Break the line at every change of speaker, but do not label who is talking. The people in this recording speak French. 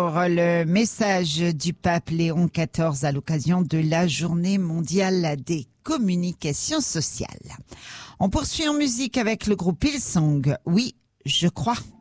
pour le message du pape Léon XIV à l'occasion de la Journée mondiale des communications sociales. On poursuit en musique avec le groupe Hillsong. Oui, je crois.